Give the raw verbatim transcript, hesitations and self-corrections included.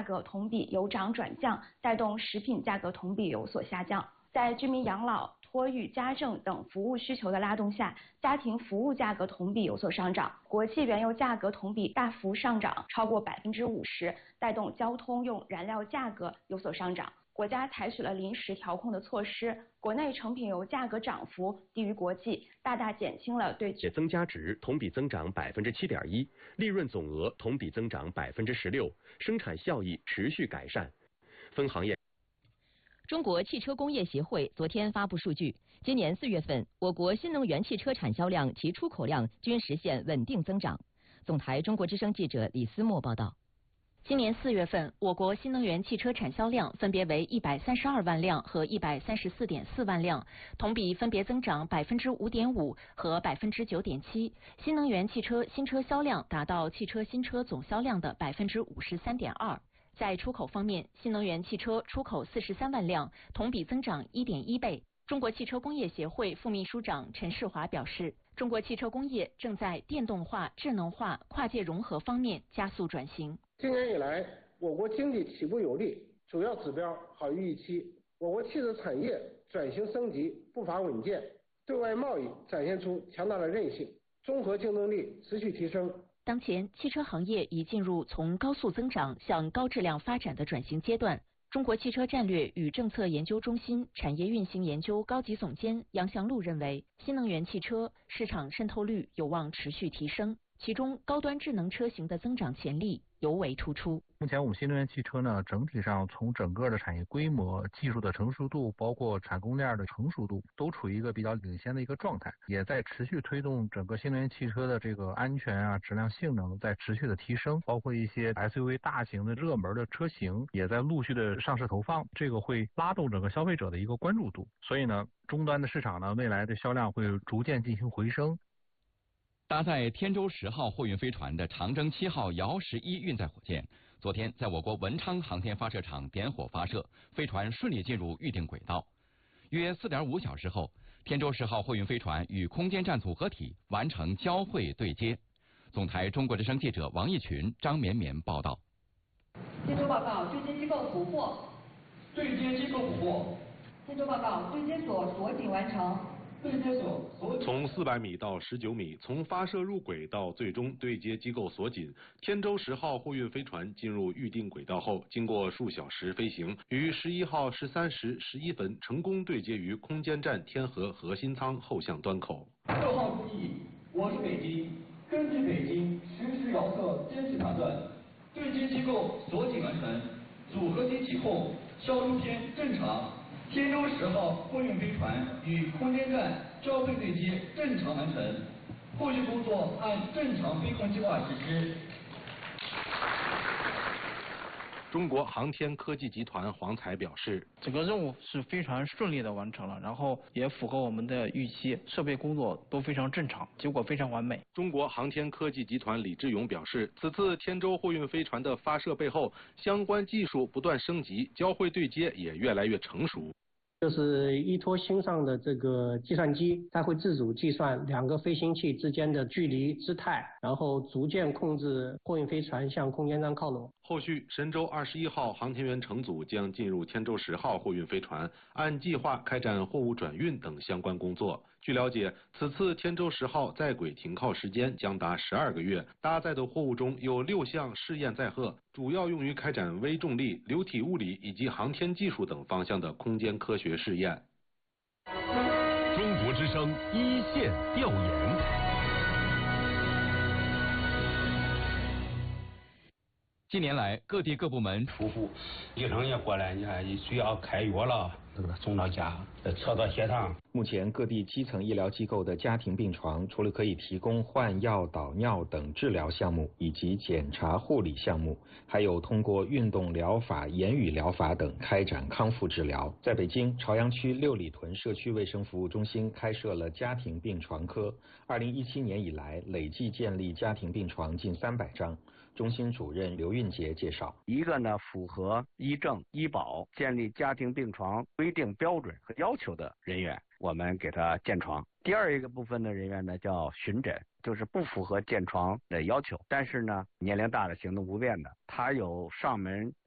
格同比由涨转降，带动食品价格同比有所下降。在居民养老、托育、家政等服务需求的拉动下，家庭服务价格同比有所上涨。国际原油价格同比大幅上涨，超过百分之五十，带动交通用燃料价格有所上涨。国家采取了临时调控的措施，国内成品油价格涨幅低于国际，大大减轻了对也增加值同比增长百分之七点一，利润总额同比增长百分之十六，生产效益持续改善。分行业。 中国汽车工业协会昨天发布数据，今年四月份，我国新能源汽车产销量及出口量均实现稳定增长。总台中国之声记者李思墨报道。 今年四月份，我国新能源汽车产销量分别为一百三十二万辆和一百三十四点四万辆，同比分别增长百分之五点五和百分之九点七。新能源汽车新车销量达到汽车新车总销量的百分之五十三点二。在出口方面，新能源汽车出口四十三万辆，同比增长一点一倍。中国汽车工业协会副秘书长陈世华表示，中国汽车工业正在电动化、智能化、跨界融合方面加速转型。 今年以来，我国经济起步有力，主要指标好于预期。我国汽车产业转型升级步伐稳健，对外贸易展现出强大的韧性，综合竞争力持续提升。 当前，汽车行业已进入从高速增长向高质量发展的转型阶段。中国汽车战略与政策研究中心产业运行研究高级总监杨祥路认为，新能源汽车市场渗透率有望持续提升，其中高端智能车型的增长潜力尤为突出。 目前我们新能源汽车呢，整体上从整个的产业规模、技术的成熟度，包括产供链的成熟度，都处于一个比较领先的一个状态，也在持续推动整个新能源汽车的这个安全啊、质量、性能在持续的提升，包括一些 S U V 大型的热门的车型也在陆续的上市投放，这个会拉动整个消费者的一个关注度。所以呢，终端的市场呢，未来的销量会逐渐进行回升。 搭载天舟十号货运飞船的长征七号遥十一运载火箭，昨天在我国文昌航天发射场点火发射，飞船顺利进入预定轨道。约四点五小时后，天舟十号货运飞船与空间站组合体完成交会对接。总台中国之声记者王义群、张绵绵报道。 天舟报告，对接机构捕获。 对接机构捕获。 天舟报告，对接所锁紧完成。 对接所从四百米到十九米，从发射入轨到最终对接机构锁紧，天舟十号货运飞船进入预定轨道后，经过数小时飞行，于十一号十三时十一分成功对接于空间站天河核心舱后向端口。 六号注意，我是北京，根据北京实时遥测监视判断，对接机构锁紧完成，组合体起控，消毒片正常。天舟十号货运飞船与空间站交会对接正常完成，后续工作按正常飞控计划实施。 中国航天科技集团黄才表示， 整个任务是非常顺利的完成了，然后也符合我们的预期，设备工作都非常正常，结果非常完美。 中国航天科技集团李志勇表示，此次天舟货运飞船的发射背后，相关技术不断升级，交会对接也越来越成熟。 就是依托星上的这个计算机，它会自主计算两个飞行器之间的距离、姿态，然后逐渐控制货运飞船向空间站靠拢。 后续，神舟二十一号航天员乘组将进入天舟十号货运飞船，按计划开展货物转运等相关工作。据了解，此次天舟十号在轨停靠时间将达十二个月，搭载的货物中有六项试验载荷，主要用于开展微重力、流体物理以及航天技术等方向的空间科学试验。 中国之声一线调研。 近年来，各地各部门出户，医生也过来，你看需要开药了，这个送到家，测到血糖。 目前各地基层医疗机构的家庭病床，除了可以提供换药、导尿等治疗项目，以及检查护理项目，还有通过运动疗法、言语疗法等开展康复治疗。在北京朝阳区六里屯社区卫生服务中心开设了家庭病床科，二零一七年以来累计建立家庭病床近三百张。中心主任刘运杰介绍， 一个呢符合医政医保建立家庭病床规定标准和要求的人员，我们给他建床。第二一个部分的人员呢叫巡诊，就是不符合建床的要求，但是呢年龄大的行动不便的，他有上门